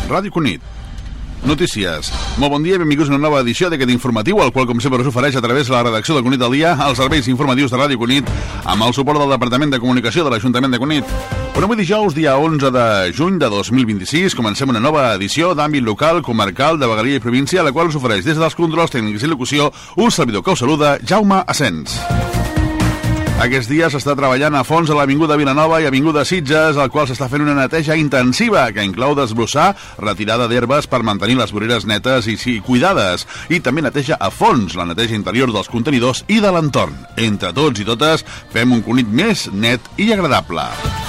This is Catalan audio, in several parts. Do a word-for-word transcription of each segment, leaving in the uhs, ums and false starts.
Ràdio Cunit. Notícies. Molt bon dia i benvinguts a una nova edició d'aquest informatiu, el qual, com sempre, us ofereix a través de la redacció del Cunit al Dia, els serveis informatius de Ràdio Cunit, amb el suport del Departament de Comunicació de l'Ajuntament de Cunit. Però avui dijous, dia onze de juny de dos mil vint-i-sis, comencem una nova edició d'àmbit local, comarcal, de vegueria i província, la qual us ofereix des dels controls tècnics i locució un servidor que us saluda, Jaume Asens. Aquests dies s'està treballant a fons a l'Avinguda Vilanova i Avinguda Sitges, al qual s'està fent una neteja intensiva que inclou desbrossar, retirada d'herbes per mantenir les voreres netes i sí, cuidades, i també neteja a fons la neteja interior dels contenidors i de l'entorn. Entre tots i totes fem un Cunit més net i agradable.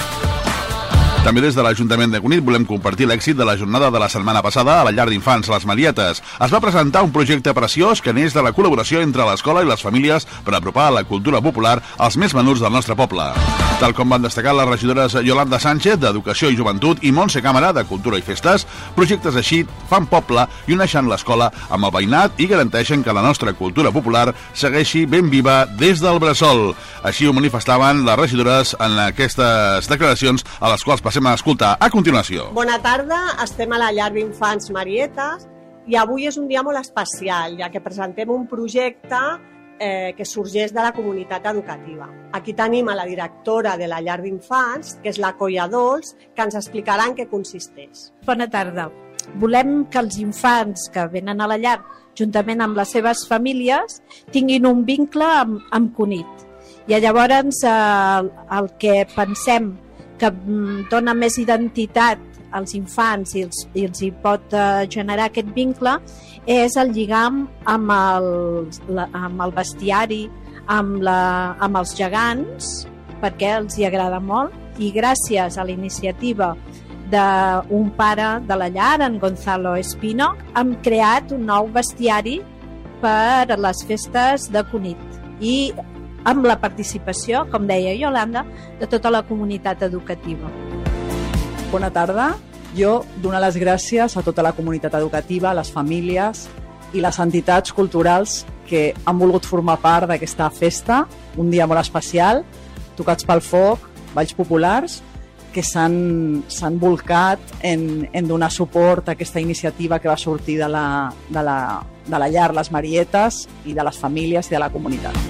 També des de l'Ajuntament de Cunit volem compartir l'èxit de la jornada de la setmana passada a la llar d'infants Les Marietes. Es va presentar un projecte preciós que neix de la col·laboració entre l'escola i les famílies per apropar la cultura popular als més menuts del nostre poble. Tal com van destacar les regidores Yolanda Sánchez, d'Educació i Joventut, i Montse Càmera, de Cultura i Festes, projectes així fan poble i uneixen l'escola amb el veïnat i garanteixen que la nostra cultura popular segueixi ben viva des del bressol. Així ho manifestaven les regidores en aquestes declaracions, a les quals passem a escoltar a continuació. Bona tarda, estem a la llar d'infants Marietes i avui és un dia molt especial, ja que presentem un projecte eh, que sorgeix de la comunitat educativa. Aquí tenim a la directora de la llar d'infants, que és la Colla Dols, que ens explicarà en què consisteix. Bona tarda. Volem que els infants que venen a la llar, juntament amb les seves famílies, tinguin un vincle amb, amb Cunit. I llavors eh, el que pensem que dona més identitat als infants i els, i els hi pot uh, generar aquest vincle és el lligam amb el, la, amb el bestiari, amb, la, amb els gegants, perquè els hi agrada molt, i gràcies a la iniciativa d'un pare de la llar, en Gonzalo Espino, hem creat un nou bestiari per a les festes de Cunit i amb la participació, com deia Yolanda, de tota la comunitat educativa. Bona tarda. Jo dono les gràcies a tota la comunitat educativa, a les famílies i les entitats culturals que han volgut formar part d'aquesta festa, un dia molt especial, tocats pel foc, balls populars, que s'han s'han volcat en, en donar suport a aquesta iniciativa que va sortir de la, de la, de la llar Les Marietes i de les famílies i de la comunitat.